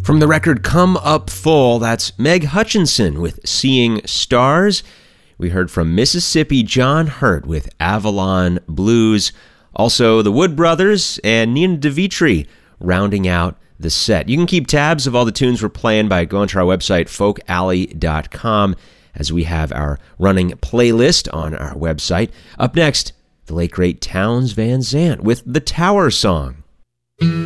From the record Come Up Full, that's Meg Hutchinson with Seeing Stars. We heard from Mississippi John Hurt with Avalon Blues. Also, the Wood Brothers and Nina DeVitri rounding out the set. You can keep tabs of all the tunes we're playing by going to our website, folkalley.com, as we have our running playlist on our website. Up next, the late, great Townes Van Zandt with The Tower Song.